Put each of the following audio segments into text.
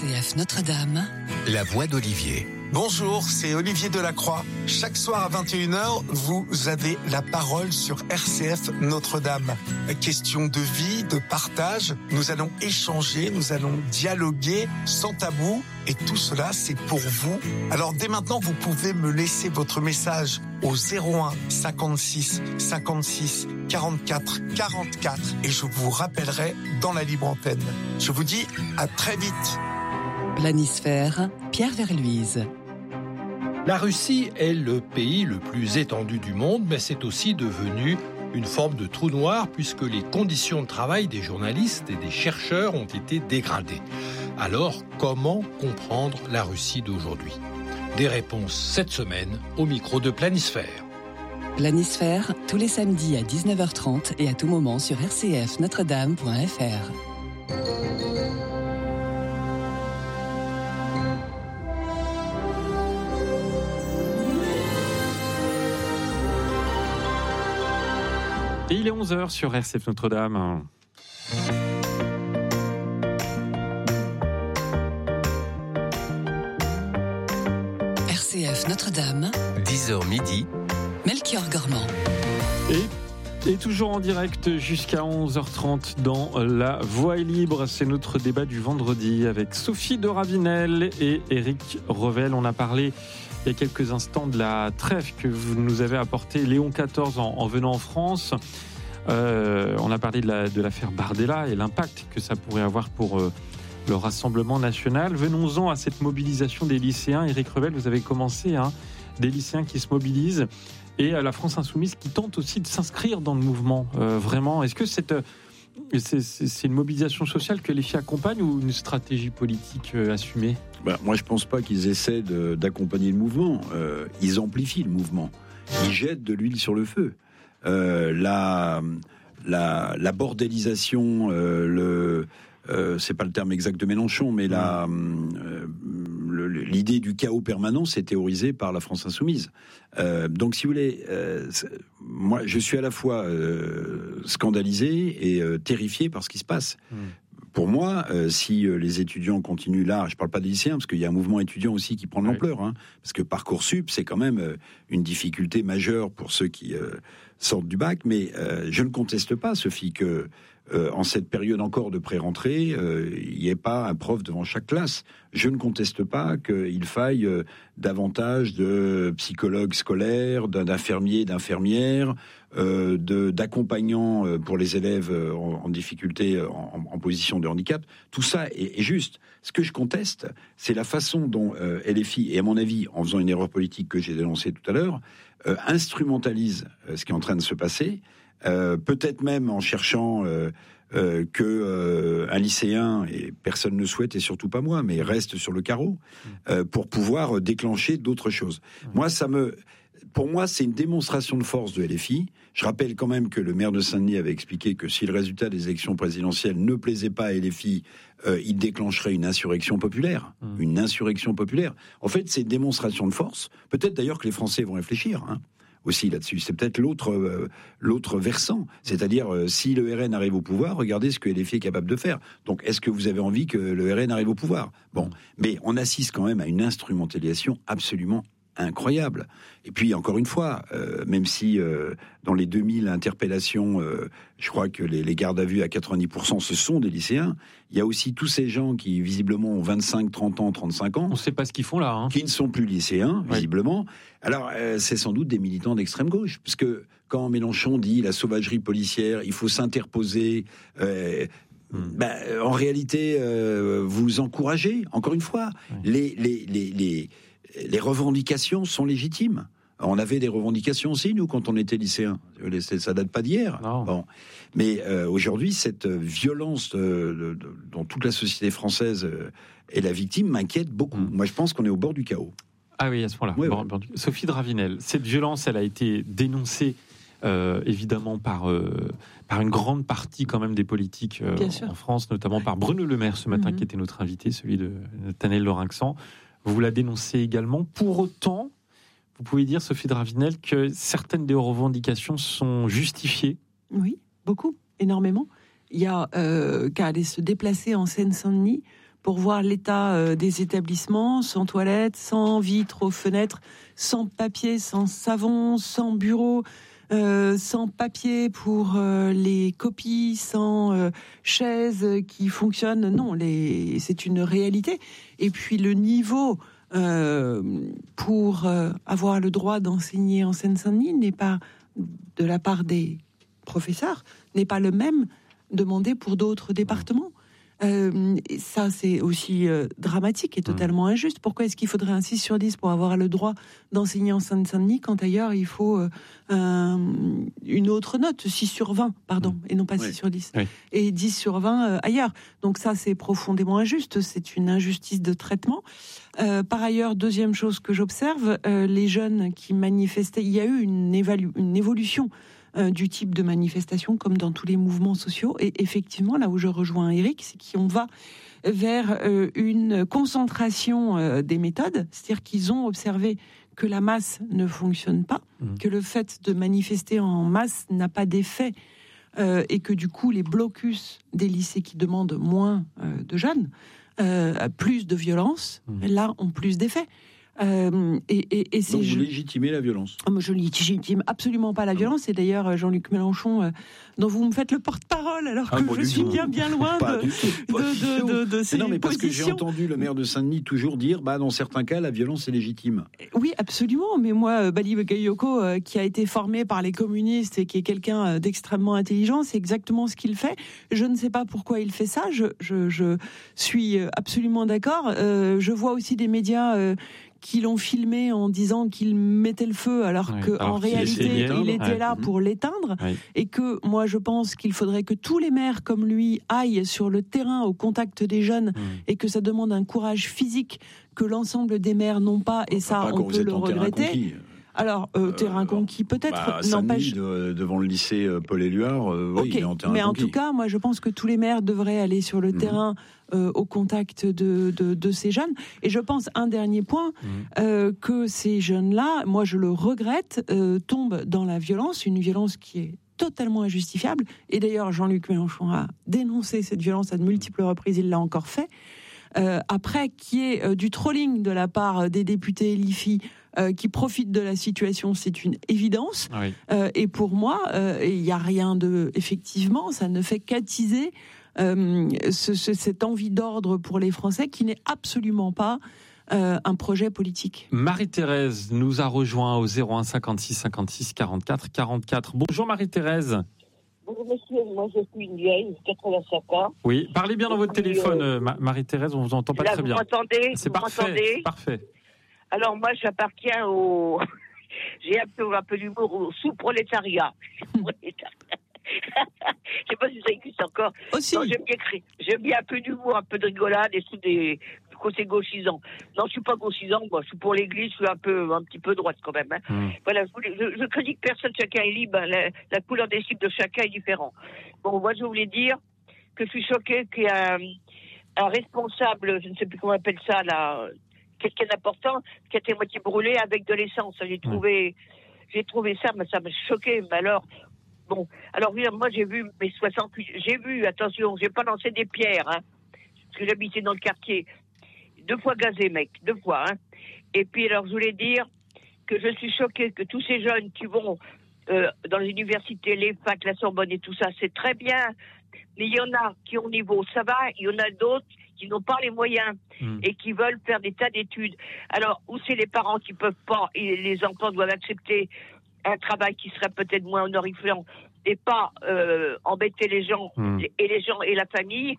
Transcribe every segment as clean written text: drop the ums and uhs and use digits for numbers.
RCF Notre-Dame, la voix d'Olivier. Bonjour, c'est Olivier Delacroix. Chaque soir à 21h, vous avez la parole sur RCF Notre-Dame. Question de vie, de partage. Nous allons échanger, nous allons dialoguer sans tabou. Et tout cela, c'est pour vous. Alors dès maintenant, vous pouvez me laisser votre message au 01 56 56 44 44 et je vous rappellerai dans la libre antenne. Je vous dis à très vite. Planisphère, Pierre Verluise. La Russie est le pays le plus étendu du monde, mais c'est aussi devenu une forme de trou noir puisque les conditions de travail des journalistes et des chercheurs ont été dégradées. Alors, comment comprendre la Russie d'aujourd'hui ? Des réponses cette semaine au micro de Planisphère. Planisphère, tous les samedis à 19h30 et à tout moment sur rcfnotredame.fr. Et il est 11h sur RCF Notre-Dame. RCF Notre-Dame, 10h midi, Melchior Gormand. Et toujours en direct jusqu'à 11h30 dans La Voix est libre. C'est notre débat du vendredi avec Sophie de Ravinel et Éric Revel. On a parlé il y a quelques instants de la trêve que vous nous avez apportée, Léon XIV, en venant en France. On a parlé de l'affaire Bardella et l'impact que ça pourrait avoir pour le Rassemblement national. Venons-en à cette mobilisation des lycéens. Éric Revel, vous avez commencé, des lycéens qui se mobilisent et la France Insoumise qui tente aussi de s'inscrire dans le mouvement. Vraiment, est-ce que c'est une mobilisation sociale que les filles accompagnent ou une stratégie politique assumée ? Moi, je ne pense pas qu'ils essaient d'accompagner le mouvement. Ils amplifient le mouvement. Ils jettent de l'huile sur le feu. La bordélisation, c'est pas le terme exact de Mélenchon, mais l'idée du chaos permanent, c'est théorisé par la France Insoumise. Donc, si vous voulez, moi, je suis à la fois scandalisé et terrifié par ce qui se passe. Pour moi, si les étudiants continuent là, je ne parle pas des lycéens, parce qu'il y a un mouvement étudiant aussi qui prend de l'ampleur, parce que Parcoursup, c'est quand même une difficulté majeure pour ceux qui sortent du bac, mais je ne conteste pas, Sophie, que en cette période encore de pré-rentrée, il n'y ait pas un prof devant chaque classe. Je ne conteste pas qu'il faille davantage de psychologues scolaires, d'infirmiers, d'infirmières, d'accompagnants pour les élèves en difficulté, en position de handicap. Tout ça est juste. Ce que je conteste, c'est la façon dont LFI, et à mon avis, en faisant une erreur politique que j'ai dénoncée tout à l'heure, instrumentalise ce qui est en train de se passer, peut-être même en cherchant un lycéen, et personne ne le souhaite, et surtout pas moi, mais reste sur le carreau, pour pouvoir déclencher d'autres choses. Pour moi, c'est une démonstration de force de LFI. Je rappelle quand même que le maire de Saint-Denis avait expliqué que si le résultat des élections présidentielles ne plaisait pas à LFI, il déclencherait une insurrection populaire. Une insurrection populaire. En fait, c'est une démonstration de force. Peut-être d'ailleurs que les Français vont réfléchir, aussi là-dessus. C'est peut-être l'autre versant. C'est-à-dire, si le RN arrive au pouvoir, regardez ce que LFI est capable de faire. Donc, est-ce que vous avez envie que le RN arrive au pouvoir ? Bon, mais on assiste quand même à une instrumentalisation absolument incroyable. Et puis, encore une fois, même si dans les 2000 interpellations, je crois que les gardes à vue à 90%, ce sont des lycéens, il y a aussi tous ces gens qui, visiblement, ont 25, 30 ans, 35 ans. On ne sait pas ce qu'ils font là. Qui ne sont plus lycéens, visiblement. Alors, c'est sans doute des militants d'extrême gauche. Parce que quand Mélenchon dit la sauvagerie policière, il faut s'interposer... en réalité, vous encouragez, encore une fois, les revendications sont légitimes. On avait des revendications aussi, nous, quand on était lycéens. Ça date pas d'hier. Bon. Mais aujourd'hui, cette violence dont toute la société française est la victime m'inquiète beaucoup. Moi, je pense qu'on est au bord du chaos. Ah oui, à ce point-là. Sophie de Ravinel, cette violence, elle a été dénoncée évidemment par une grande partie quand même des politiques en France, notamment par Bruno Le Maire ce matin, qui était notre invité, celui de Tanel Lorixan. Vous la dénoncez également. Pour autant, vous pouvez dire, Sophie de Ravinel, que certaines des revendications sont justifiées. Oui, beaucoup, énormément. Il y a qu'à aller se déplacer en Seine-Saint-Denis pour voir l'état des établissements, sans toilettes, sans vitres aux fenêtres, sans papier, sans savon, sans bureau, sans papier pour les copies, sans chaises qui fonctionnent. Non, c'est une réalité. Et puis le niveau pour avoir le droit d'enseigner en Seine-Saint-Denis n'est pas, de la part des professeurs, n'est pas le même demandé pour d'autres départements. Ça, c'est aussi dramatique et totalement injuste. Pourquoi est-ce qu'il faudrait un 6 sur 10 pour avoir le droit d'enseigner en Seine-Saint-Denis quand ailleurs il faut une autre note, 6 sur 20, pardon, et non pas 6 sur 10, et 10 sur 20 ailleurs. Donc ça, c'est profondément injuste, c'est une injustice de traitement. Par ailleurs, deuxième chose que j'observe, les jeunes qui manifestaient, il y a eu une évolution du type de manifestation, comme dans tous les mouvements sociaux. Et effectivement, là où je rejoins Éric, c'est qu'on va vers une concentration des méthodes, c'est-à-dire qu'ils ont observé que la masse ne fonctionne pas, que le fait de manifester en masse n'a pas d'effet, et que du coup, les blocus des lycées qui demandent moins de jeunes, plus de violence, là, ont plus d'effet. Et c'est donc vous légitimez la violence? Je légitime absolument pas la violence. Et d'ailleurs, Jean-Luc Mélenchon, dont vous me faites le porte-parole, alors que je suis bien loin de ces non, mais parce positions. Que j'ai entendu le maire de Saint-Denis toujours dire, dans certains cas, la violence est légitime. Oui, absolument. Mais moi, Bali Bakayoko, qui a été formé par les communistes et qui est quelqu'un d'extrêmement intelligent, c'est exactement ce qu'il fait. Je ne sais pas pourquoi il fait ça. Je suis absolument d'accord. Je vois aussi des médias qui l'ont filmé en disant qu'il mettait le feu alors qu'en réalité il était là pour l'éteindre, et que moi je pense qu'il faudrait que tous les maires comme lui aillent sur le terrain au contact des jeunes, et que ça demande un courage physique que l'ensemble des maires n'ont pas, et ça on peut le regretter. Alors, terrain conquis peut-être, n'empêche... devant le lycée Paul Éluard, oui, il est en terrain conquis. Mais en tout cas, moi je pense que tous les maires devraient aller sur le terrain au contact de ces jeunes. Et je pense, un dernier point, que ces jeunes-là, moi je le regrette, tombent dans la violence, une violence qui est totalement injustifiable. Et d'ailleurs, Jean-Luc Mélenchon a dénoncé cette violence à de multiples reprises, il l'a encore fait. Après, qui est du trolling de la part des députés LFI qui profitent de la situation, c'est une évidence. Et pour moi, il n'y a rien de... Effectivement, ça ne fait qu'attiser cette envie d'ordre pour les Français qui n'est absolument pas un projet politique. Marie-Thérèse nous a rejoint au 01 56 56 44 44. Bonjour Marie-Thérèse. Bonjour monsieur, moi je suis une vieille, 85 ans. Oui, parlez bien dans votre téléphone, Marie-Thérèse, on vous entend pas très bien. Vous m'entendez? C'est parfait, c'est parfait. Alors moi j'appartiens au... J'ai un peu d'humour au sous-prolétariat. Je sais pas si ça existe encore. Aussi. Non, j'aime bien un peu d'humour, un peu de rigolade et tout du côté gauchisant. Non, je suis pas gauchisant, moi. Je suis pour l'église, je suis un petit peu droite quand même. Voilà, je critique personne, chacun est libre. La couleur des cibles de chacun est différente. Bon, moi, je voulais dire que je suis choquée qu'il y a un responsable, je ne sais plus comment on appelle ça, là, quelqu'un d'important, qui a été moitié brûlé avec de l'essence. J'ai trouvé ça, mais ça m'a choqué. Mais alors, bon, alors moi j'ai vu mes 68, attention, j'ai pas lancé des pierres, parce que j'habitais dans le quartier, 2 fois gazé, mec, 2 fois, Et puis alors je voulais dire que je suis choquée que tous ces jeunes qui vont dans les universités, les facs, la Sorbonne et tout ça, c'est très bien, mais il y en a qui ont niveau, ça va, il y en a d'autres qui n'ont pas les moyens et qui veulent faire des tas d'études. Alors, où c'est les parents qui peuvent pas, et les enfants doivent accepter un travail qui serait peut-être moins honorifiant et pas embêter les gens et la famille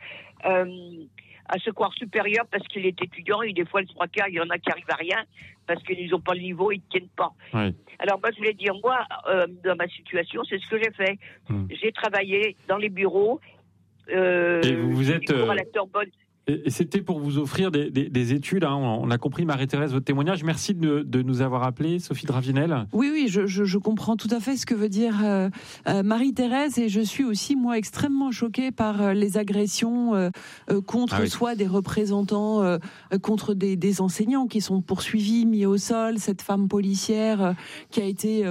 à se croire supérieur parce qu'il est étudiant, et des fois le 3/4, il y en a qui arrivent à rien parce qu'ils n'ont pas le niveau, ils ne tiennent pas. Alors moi je voulais dire, moi dans ma situation, c'est ce que j'ai fait. J'ai travaillé dans les bureaux et vous êtes à la Sorbonne. Et c'était pour vous offrir des études. On a compris, Marie-Thérèse, votre témoignage. Merci de nous avoir appelés, Sophie de Ravinel. Oui, je comprends tout à fait ce que veut dire Marie-Thérèse, et je suis aussi, moi, extrêmement choquée par les agressions contre soit des représentants, contre des enseignants qui sont poursuivis, mis au sol, cette femme policière qui a été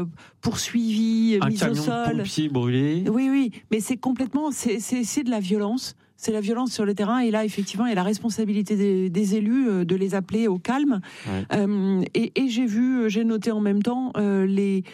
poursuivie, mise au sol. Un camion de pompiers brûlé. Oui, mais c'est complètement... C'est de la violence. C'est la violence sur le terrain, et là, effectivement, il y a la responsabilité des élus de les appeler au calme. Ouais. Et j'ai noté en même temps ce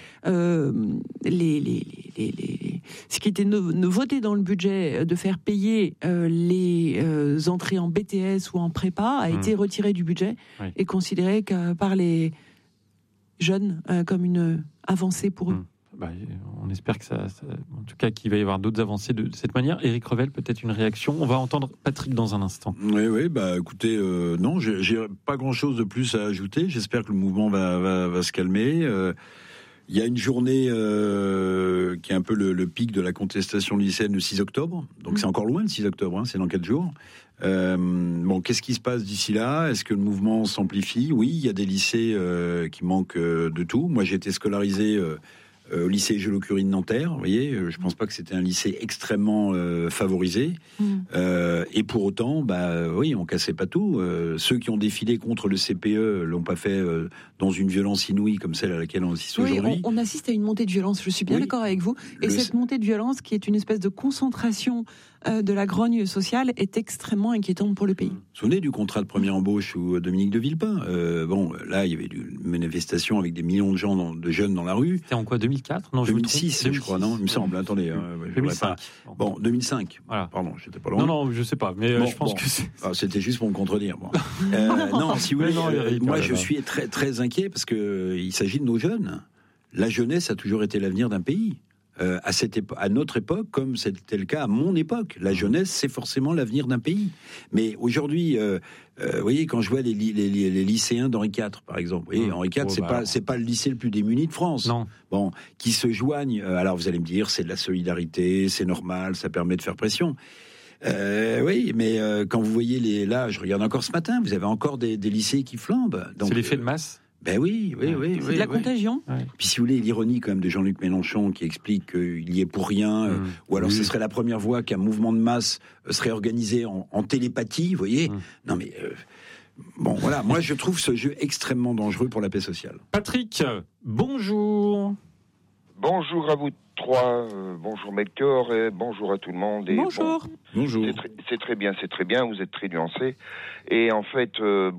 qui était voté dans le budget de faire payer les entrées en BTS ou en prépa a été retiré du budget et considéré par les jeunes comme une avancée pour eux. On espère que en tout cas, qu'il va y avoir d'autres avancées de cette manière. Éric Revel, peut-être une réaction. On va entendre Patrick dans un instant. Oui, écoutez, non, j'ai pas grand-chose de plus à ajouter. J'espère que le mouvement va se calmer. Il y a une journée qui est un peu le pic de la contestation lycéenne, le 6 octobre. Donc c'est encore loin, le 6 octobre, c'est dans 4 jours. Qu'est-ce qui se passe d'ici là ? Est-ce que le mouvement s'amplifie ? Oui, il y a des lycées qui manquent de tout. Moi, j'ai été scolarisé au lycée Joliot-Curie de Nanterre, vous voyez, je pense pas que c'était un lycée extrêmement favorisé. Et pour autant, oui, on cassait pas tout. Ceux qui ont défilé contre le CPE l'ont pas fait dans une violence inouïe comme celle à laquelle on assiste aujourd'hui. On assiste à une montée de violence, je suis bien d'accord avec vous. Et cette montée de violence, qui est une espèce de concentration de la grogne sociale, est extrêmement inquiétante pour le pays. Vous vous souvenez du contrat de première embauche sous Dominique de Villepin ? Là, il y avait une manifestation avec des millions de jeunes dans la rue. C'était en quoi, 2004 ? Non, 2006, je crois, non ? Il me semble, attendez. 2005. Bon, 2005. Voilà. Pardon, j'étais pas loin. Non, je sais pas, mais je pense que c'est... c'était juste pour me contredire. Non, si vous voulez, moi je suis très, très inquiet parce qu'il s'agit de nos jeunes. La jeunesse a toujours été l'avenir d'un pays. À notre époque, comme c'était le cas à mon époque. La jeunesse, c'est forcément l'avenir d'un pays. Mais aujourd'hui, vous voyez, quand je vois les lycéens d'Henri IV, par exemple, vous voyez, Henri IV, c'est pas le lycée le plus démuni de France. Non. Bon, qui se joignent. Alors vous allez me dire, c'est de la solidarité, c'est normal, ça permet de faire pression. Oui, mais quand vous voyez là, je regarde encore ce matin, vous avez encore des lycées qui flambent. Donc, c'est l'effet de masse. Oui. C'est de la contagion. Ouais. Puis si vous voulez, l'ironie quand même de Jean-Luc Mélenchon qui explique qu'il y est pour rien, ou alors ce serait la première fois qu'un mouvement de masse serait organisé en télépathie, vous voyez. Non mais... voilà, moi je trouve ce jeu extrêmement dangereux pour la paix sociale. Patrick, bonjour. Bonjour à vous trois, bonjour Melchior et bonjour à tout le monde. Et bonjour. Bonjour. C'est très bien, vous êtes très nuancés. Et en fait, le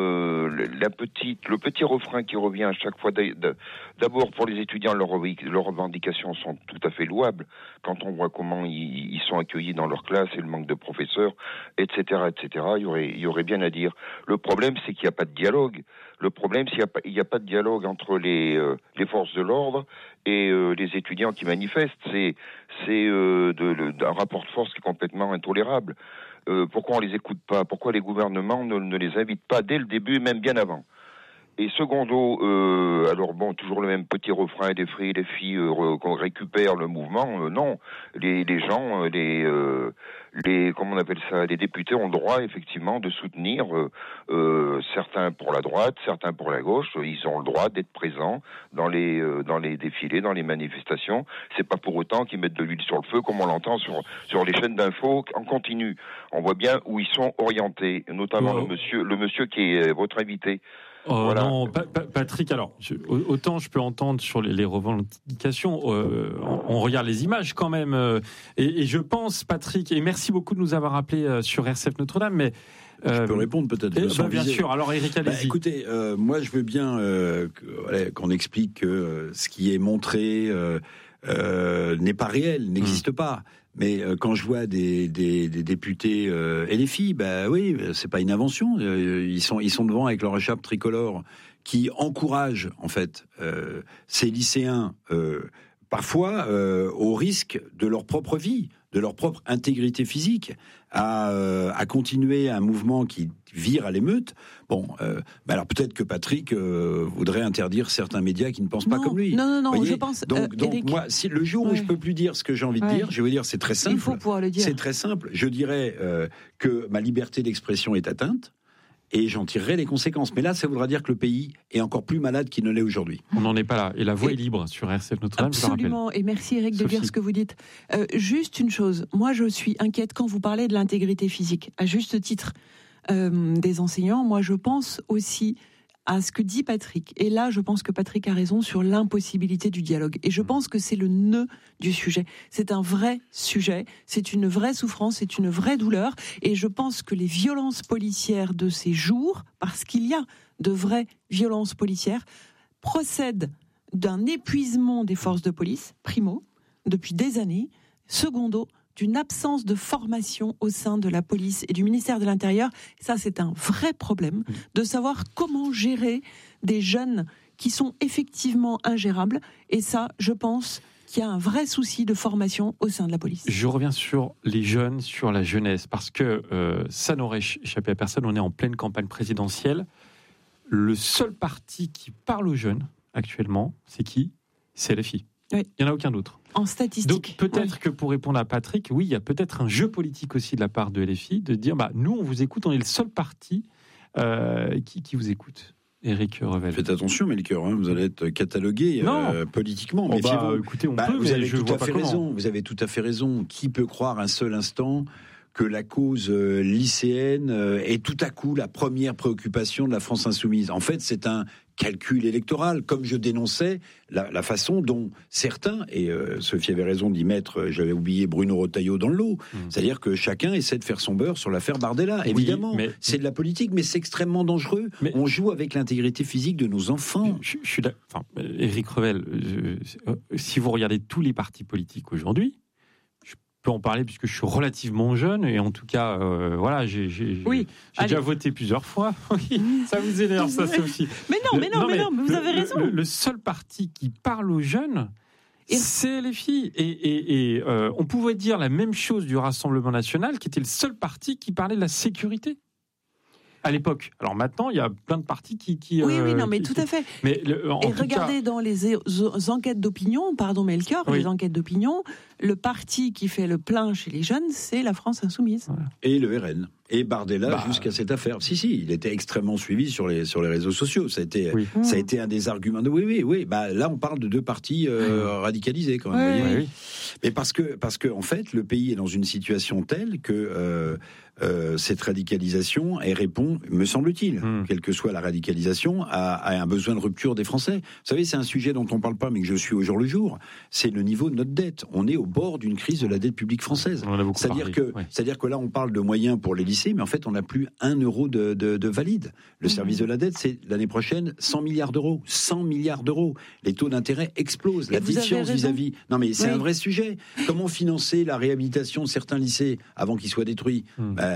petit refrain qui revient à chaque fois, d'abord pour les étudiants, leurs revendications sont tout à fait louables. Quand on voit comment ils sont accueillis dans leur classe et le manque de professeurs, etc., il y aurait bien à dire. Le problème, c'est qu'il n'y a pas de dialogue. Le problème, c'est qu'il n'y a pas de dialogue entre les forces de l'ordre et les étudiants qui manifestent. C'est un rapport de force qui est complètement intolérable. Pourquoi on les écoute pas ? Pourquoi les gouvernements ne les invitent pas dès le début, même bien avant ? Et secondo, toujours le même petit refrain des filles qu'on récupère le mouvement. Non, les gens, comment on appelle ça, les députés ont le droit effectivement de soutenir certains pour la droite, certains pour la gauche. Ils ont le droit d'être présents dans les défilés, dans les manifestations. C'est pas pour autant qu'ils mettent de l'huile sur le feu comme on l'entend sur les chaînes d'infos en continu. On voit bien où ils sont orientés, notamment le monsieur qui est votre invité. Voilà. Non, Patrick, alors, autant je peux entendre sur les revendications, on regarde les images quand même, et je pense, Patrick, et merci beaucoup de nous avoir appelé sur RCF Notre-Dame, mais... je peux répondre peut-être. Bien sûr, alors Éric, allez-y. Écoutez, moi je veux bien qu'on explique que ce qui est montré n'est pas réel, n'existe pas. Mais quand je vois des députés LFI, oui, c'est pas une invention. Ils sont devant avec leur écharpe tricolore qui encouragent en fait ces lycéens parfois au risque de leur propre vie, de leur propre intégrité physique, à continuer un mouvement qui vire à l'émeute. Alors peut-être que Patrick voudrait interdire certains médias qui ne pensent pas comme lui. Non, je pense... Donc moi, si le jour où je peux plus dire ce que j'ai envie de dire, je vais dire c'est très simple. Il faut pouvoir le dire. C'est très simple. Je dirais que ma liberté d'expression est atteinte, et j'en tirerai les conséquences. Mais là, ça voudra dire que le pays est encore plus malade qu'il ne l'est aujourd'hui. On n'en est pas là. Et la voix est libre sur RCF Notre-Dame. Absolument. Et merci Eric de dire ce que vous dites. Juste une chose. Moi, je suis inquiète quand vous parlez de l'intégrité physique. À juste titre des enseignants, moi, je pense aussi à ce que dit Patrick. Et là, je pense que Patrick a raison sur l'impossibilité du dialogue. Et je pense que c'est le nœud du sujet. C'est un vrai sujet, c'est une vraie souffrance, c'est une vraie douleur. Et je pense que les violences policières de ces jours, parce qu'il y a de vraies violences policières, procèdent d'un épuisement des forces de police, primo, depuis des années, secondo, d'une absence de formation au sein de la police et du ministère de l'Intérieur. Ça, c'est un vrai problème de savoir comment gérer des jeunes qui sont effectivement ingérables. Et ça, je pense qu'il y a un vrai souci de formation au sein de la police. Je reviens sur les jeunes, sur la jeunesse, parce que ça n'aurait échappé à personne. On est en pleine campagne présidentielle. Le seul parti qui parle aux jeunes, actuellement, c'est qui ? C'est LFI. Oui. Il n'y en a aucun autre. En statistique. Donc peut-être que pour répondre à Patrick, oui, il y a peut-être un jeu politique aussi de la part de LFI, de dire, nous on vous écoute, on est le seul parti qui vous écoute. Éric Revel. Faites attention, Melchior, vous allez être catalogué politiquement. Écoutez, on peut, vous mais avez je tout vois à pas fait comment. raison. Vous avez tout à fait raison. Qui peut croire un seul instant que la cause lycéenne est tout à coup la première préoccupation de la France insoumise? En fait, c'est un calcul électoral, comme je dénonçais la façon dont certains, et Sophie avait raison d'y mettre, j'avais oublié Bruno Retailleau dans le lot, c'est-à-dire que chacun essaie de faire son beurre sur l'affaire Bardella. Oui, évidemment, mais c'est de la politique, mais c'est extrêmement dangereux. On joue avec l'intégrité physique de nos enfants. Je suis Éric Revel, si vous regardez tous les partis politiques aujourd'hui, je peux en parler puisque je suis relativement jeune et en tout cas, j'ai déjà voté plusieurs fois. Oui, ça vous énerve, ça, Sophie. Mais non, vous avez raison. Le seul parti qui parle aux jeunes, c'est LFI. Et on pouvait dire la même chose du Rassemblement national, qui était le seul parti qui parlait de la sécurité à l'époque. Alors maintenant, il y a plein de partis qui tout à fait. Mais regardez dans les enquêtes d'opinion, pardon Melchior, les enquêtes d'opinion, le parti qui fait le plein chez les jeunes, c'est la France insoumise. Voilà. Et le RN. Et Bardella jusqu'à cette affaire. Si, il était extrêmement suivi sur les réseaux sociaux. Ça a été un des arguments. Oui. Là, on parle de deux partis radicalisés quand même. Oui. Mais parce que en fait, le pays est dans une situation telle que cette radicalisation, elle répond, me semble-t-il, quelle que soit la radicalisation, à un besoin de rupture des Français. Vous savez, c'est un sujet dont on ne parle pas, mais que je suis au jour le jour. C'est le niveau de notre dette. On est au bord d'une crise de la dette publique française. C'est-à-dire que là, on parle de moyens pour les lycées, mais en fait, on n'a plus 1 euro de valide. Le service de la dette, c'est l'année prochaine 100 milliards d'euros. 100 milliards d'euros. Les taux d'intérêt explosent. La défiance vis-à-vis. Non, mais c'est un vrai sujet. Comment financer la réhabilitation de certains lycées avant qu'ils soient détruits ?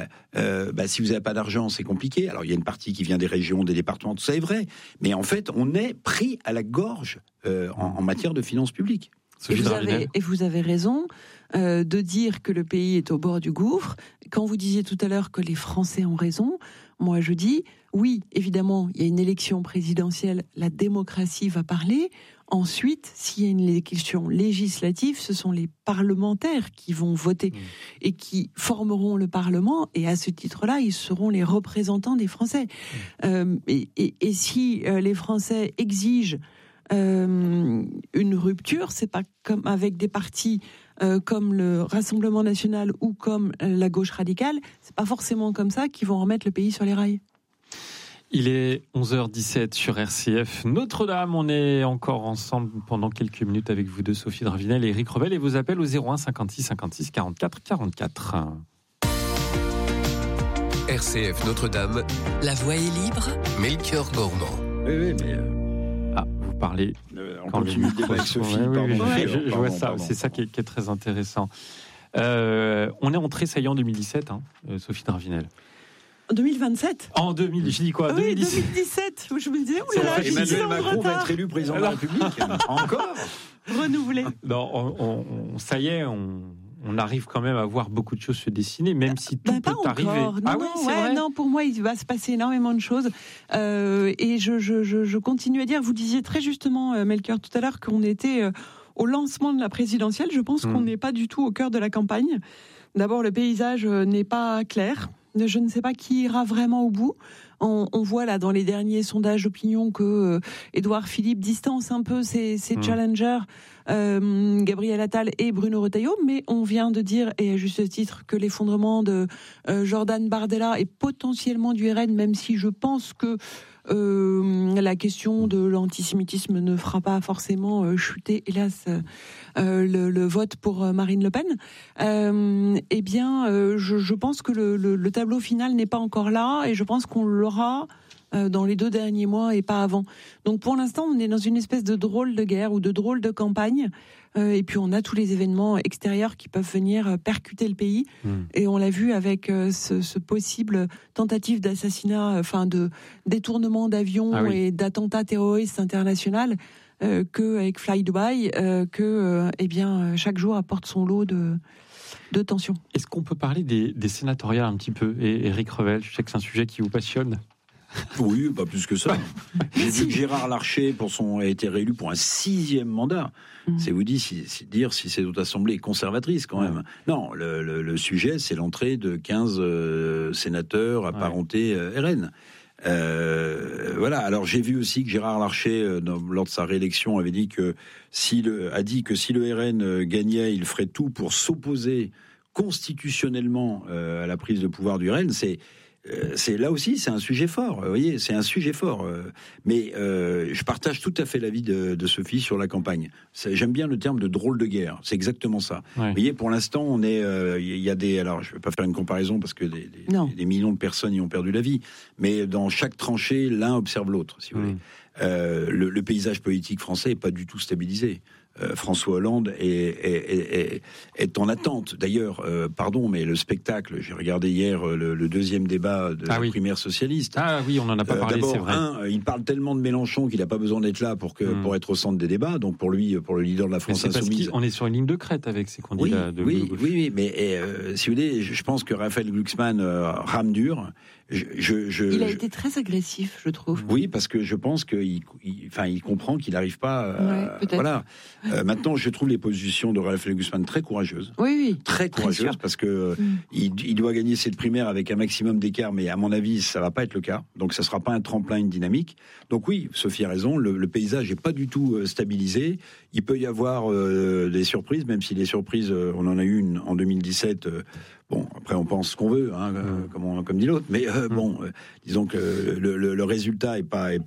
Si vous n'avez pas d'argent, c'est compliqué. Alors, il y a une partie qui vient des régions, des départements, tout ça est vrai. Mais en fait, on est pris à la gorge en matière de finances publiques. Et vous avez raison de dire que le pays est au bord du gouffre. Quand vous disiez tout à l'heure que les Français ont raison, moi je dis, oui, évidemment, il y a une élection présidentielle, la démocratie va parler. Ensuite, s'il y a une élection législative, ce sont les parlementaires qui vont voter et qui formeront le Parlement. Et à ce titre-là, ils seront les représentants des Français. Et si les Français exigent une rupture, c'est pas comme avec des partis comme le Rassemblement national ou comme la gauche radicale, c'est pas forcément comme ça qu'ils vont remettre le pays sur les rails. Il est 11h17 sur RCF Notre-Dame. On est encore ensemble pendant quelques minutes avec vous deux, Sophie de Ravinel et Éric Revel, et vos appels au 01 56 56 44 44. RCF Notre-Dame. La voix est libre. Melchior Gormand. Oui, mais... vous parlez... on continue le débat avec Sophie. Je vois ça, c'est ça qui est très intéressant. On est entré, ça y est, en 2017, Sophie de Ravinel. En 2027 En 2000, je dis quoi 2017. Je me disais, Emmanuel Macron va être élu président de la République. Encore renouvelé. Non, ça y est, on arrive quand même à voir beaucoup de choses se dessiner, même si tout peut arriver. Non, pour moi, il va se passer énormément de choses. Et je continue à dire, vous disiez très justement, Melchior, tout à l'heure, qu'on était au lancement de la présidentielle. Je pense qu'on n'est pas du tout au cœur de la campagne. D'abord, le paysage n'est pas clair. Je ne sais pas qui ira vraiment au bout. On voit là dans les derniers sondages d'opinion que Édouard Philippe distance un peu ses challengers Gabriel Attal et Bruno Retailleau, mais on vient de dire, et à juste titre, que l'effondrement de Jordan Bardella est potentiellement du RN, même si je pense que la question de l'antisémitisme ne fera pas forcément chuter, hélas, le vote pour Marine Le Pen. Je pense que le tableau final n'est pas encore là, et je pense qu'on l'aura dans les 2 derniers mois et pas avant. Donc pour l'instant, on est dans une espèce de drôle de guerre ou de drôle de campagne. Et puis on a tous les événements extérieurs qui peuvent venir percuter le pays. Et on l'a vu avec ce possible tentative d'assassinat, de détournement d'avions et d'attentats terroristes internationaux, qu'avec Fly Dubai, chaque jour apporte son lot de tensions. Est-ce qu'on peut parler des sénatoriales un petit peu, et Éric Revel, je sais que c'est un sujet qui vous passionne. Oui, pas plus que ça. J'ai vu que Gérard Larcher a été réélu pour un 6e mandat. C'est vous dire si cette haute assemblée est conservatrice quand même. Non, le sujet, c'est l'entrée de 15 sénateurs apparentés RN. Voilà. Alors j'ai vu aussi que Gérard Larcher, lors de sa réélection, avait dit que si le RN gagnait, il ferait tout pour s'opposer constitutionnellement à la prise de pouvoir du RN. C'est là aussi, c'est un sujet fort. Vous voyez, c'est un sujet fort. Mais je partage tout à fait l'avis de Sophie sur la campagne. J'aime bien le terme de drôle de guerre. C'est exactement ça. Vous voyez, pour l'instant, on est, il y a des. Alors, je ne vais pas faire une comparaison parce que des millions de personnes y ont perdu la vie. Mais dans chaque tranchée, l'un observe l'autre, si vous voulez. Le paysage politique français n'est pas du tout stabilisé. François Hollande est en attente. D'ailleurs, mais le spectacle, j'ai regardé hier le 2e débat de la primaire socialiste. Ah oui, on en a pas parlé, d'abord, c'est vrai. Il parle tellement de Mélenchon qu'il n'a pas besoin d'être là pour être au centre des débats. Donc pour lui, pour le leader de la France insoumise, on est sur une ligne de crête avec ces candidats de gauche. Oui, mais si vous voulez, je pense que Raphaël Glucksmann rame dur. Il a été très agressif, je trouve. Oui, parce que je pense qu'il comprend qu'il n'arrive pas. Voilà. Maintenant, je trouve les positions de Raphaël Glucksmann très courageuses. Oui. Très courageuses, parce que il doit gagner cette primaire avec un maximum d'écart, mais à mon avis, ça va pas être le cas. Donc, ça sera pas un tremplin, une dynamique. Donc oui, Sophie a raison. Le paysage est pas du tout stabilisé. Il peut y avoir des surprises, même si les surprises, on en a eu une en 2017. Bon, après on pense ce qu'on veut, comme dit l'autre, mais disons que le résultat est pas